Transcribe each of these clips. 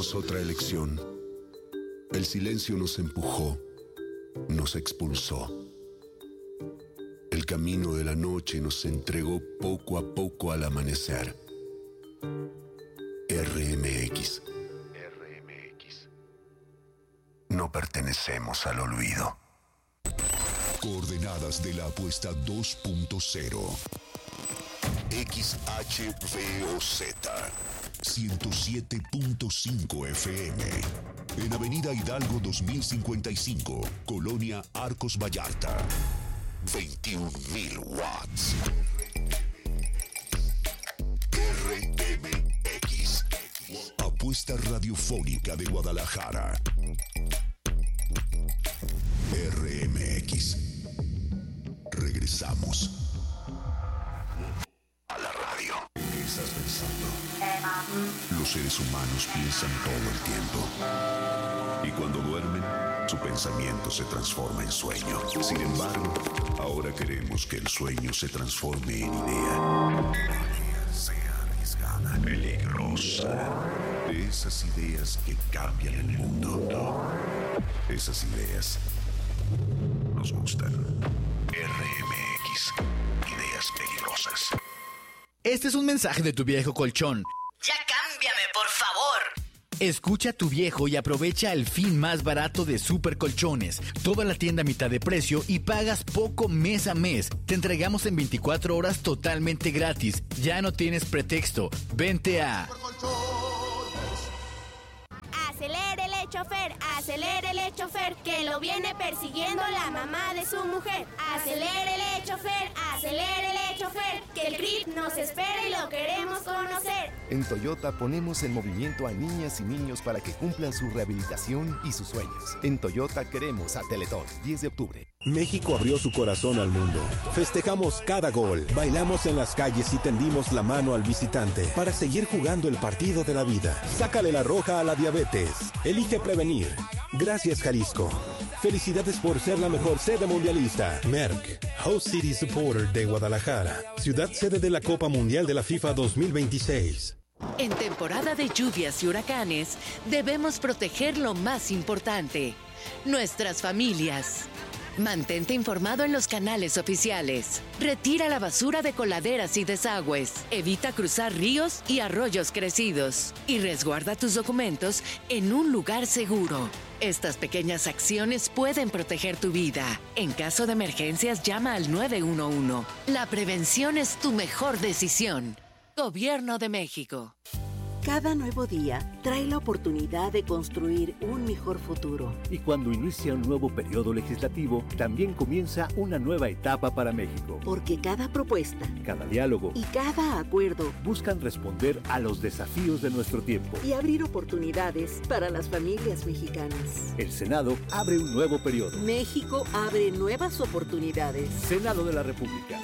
tuvimos otra elección. El silencio nos empujó, nos expulsó. El camino de la noche nos entregó poco a poco al amanecer. RMX. No pertenecemos al olvido. Coordenadas de la apuesta 2.0. XHVOZ 107.5 FM. En Avenida Hidalgo 2055, Colonia Arcos Vallarta. 21.000 watts. RMX. Apuesta radiofónica de Guadalajara. RMX. Regresamos a la radio. ¿Qué estás pensando? Los seres humanos piensan todo el tiempo. Y cuando duermen, su pensamiento se transforma en sueño. Sin embargo, ahora queremos que el sueño se transforme en idea. Una idea sea arriesgada, peligrosa. De esas ideas que cambian el mundo. Esas ideas nos gustan. RMX. Ideas peligrosas. Este es un mensaje de tu viejo colchón. ¡Ya cámbiame, por favor! Escucha a tu viejo y aprovecha el fin más barato de Super Colchones. Toda la tienda a mitad de precio y pagas poco mes a mes. Te entregamos en 24 horas totalmente gratis. Ya no tienes pretexto. Vente a... Acelérele, chofer, acelérele, chofer, que lo viene persiguiendo la mamá de su mujer. Acelérele, chofer, que el grip nos espera y lo queremos conocer. En Toyota ponemos en movimiento a niñas y niños para que cumplan su rehabilitación y sus sueños. En Toyota queremos a Teletón, 10 de octubre. México abrió su corazón al mundo. Festejamos cada gol, bailamos en las calles y tendimos la mano al visitante para seguir jugando el partido de la vida. Sácale la roja a la diabetes. Elige prevenir. Gracias, Jalisco. Felicidades por ser la mejor sede mundialista. Merck, Host City Supporter de Guadalajara, ciudad sede de la Copa Mundial de la FIFA 2026. En temporada de lluvias y huracanes, debemos proteger lo más importante, nuestras familias. Mantente informado en los canales oficiales. Retira la basura de coladeras y desagües. Evita cruzar ríos y arroyos crecidos. Y resguarda tus documentos en un lugar seguro. Estas pequeñas acciones pueden proteger tu vida. En caso de emergencias, llama al 911. La prevención es tu mejor decisión. Gobierno de México. Cada nuevo día trae la oportunidad de construir un mejor futuro. Y cuando inicia un nuevo periodo legislativo, también comienza una nueva etapa para México. Porque cada propuesta, cada diálogo y cada acuerdo buscan responder a los desafíos de nuestro tiempo y abrir oportunidades para las familias mexicanas. El Senado abre un nuevo periodo. México abre nuevas oportunidades. Senado de la República.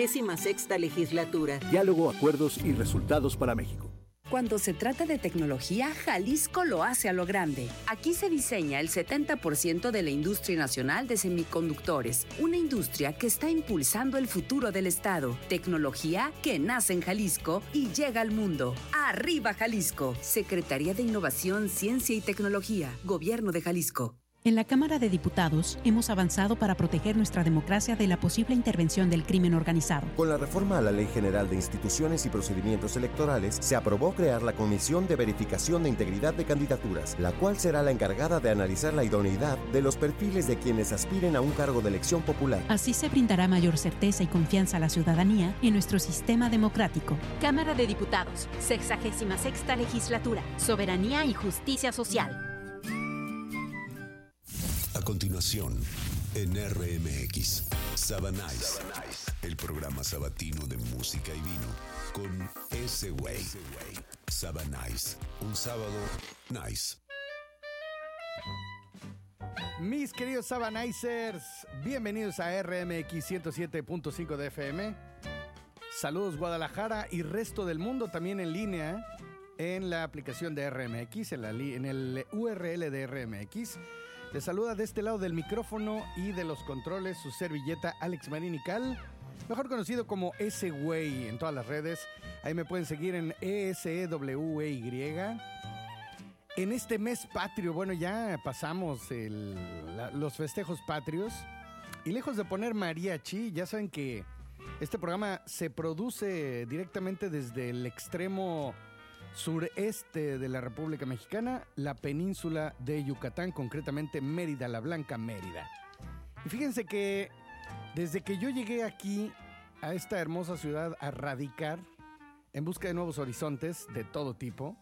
66ª legislatura. Diálogo, acuerdos y resultados para México. Cuando se trata de tecnología, Jalisco lo hace a lo grande. Aquí se diseña el 70% de la industria nacional de semiconductores, una industria que está impulsando el futuro del estado. Tecnología que nace en Jalisco y llega al mundo. ¡Arriba Jalisco! Secretaría de Innovación, Ciencia y Tecnología, Gobierno de Jalisco. En la Cámara de Diputados hemos avanzado para proteger nuestra democracia de la posible intervención del crimen organizado. Con la reforma a la Ley General de Instituciones y Procedimientos Electorales, se aprobó crear la Comisión de Verificación de Integridad de Candidaturas, la cual será la encargada de analizar la idoneidad de los perfiles de quienes aspiren a un cargo de elección popular. Así se brindará mayor certeza y confianza a la ciudadanía en nuestro sistema democrático. Cámara de Diputados, 66ª Legislatura, Soberanía y Justicia Social. A continuación, en RMX, Sabanais, el programa sabatino de música y vino, con ese güey. Sabanais, un sábado nice. Mis queridos Sabanizers, bienvenidos a RMX 107.5 de FM. Saludos Guadalajara y resto del mundo, también en línea en la aplicación de RMX, en el URL de RMX. Les saluda de este lado del micrófono y de los controles su servilleta Alex Marinical, mejor conocido como ese güey en todas las redes. Ahí me pueden seguir en ESEWEY, En este mes patrio, bueno, ya pasamos los festejos patrios. Y lejos de poner mariachi, ya saben que este programa se produce directamente desde el extremo sureste de la República Mexicana, la península de Yucatán, concretamente Mérida, la Blanca Mérida. Y fíjense que desde que yo llegué aquí a esta hermosa ciudad a radicar en busca de nuevos horizontes de todo tipo,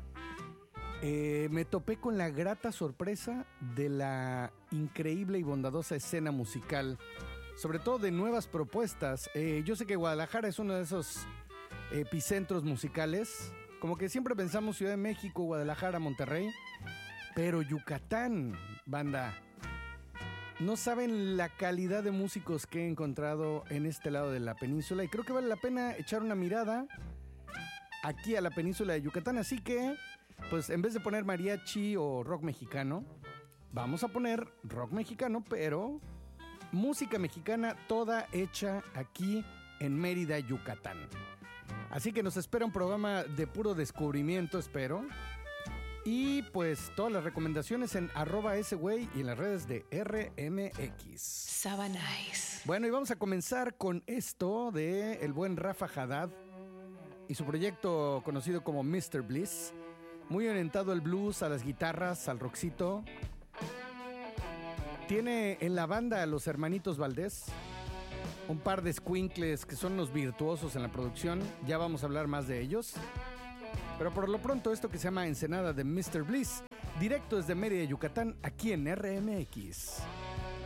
me topé con la grata sorpresa de la increíble y bondadosa escena musical, sobre todo de nuevas propuestas. Yo sé que Guadalajara es uno de esos epicentros musicales, como que siempre pensamos Ciudad de México, Guadalajara, Monterrey, pero Yucatán, banda, no saben la calidad de músicos que he encontrado en este lado de la península y creo que vale la pena echar una mirada aquí a la península de Yucatán, así que pues en vez de poner mariachi o rock mexicano, vamos a poner rock mexicano, pero música mexicana toda hecha aquí en Mérida, Yucatán. Así que nos espera un programa de puro descubrimiento, espero. Y pues todas las recomendaciones en @esegüey y en las redes de RMX. Sabanais. Bueno, y vamos a comenzar con esto de el buen Rafa Haddad y su proyecto conocido como Mr. Bliss. Muy orientado al blues, a las guitarras, al rockcito. Tiene en la banda a los hermanitos Valdés, un par de squinkles que son los virtuosos en la producción. Ya vamos a hablar más de ellos. Pero por lo pronto esto que se llama Ensenada de Mr. Bliss, directo desde Mérida, Yucatán, aquí en RMX.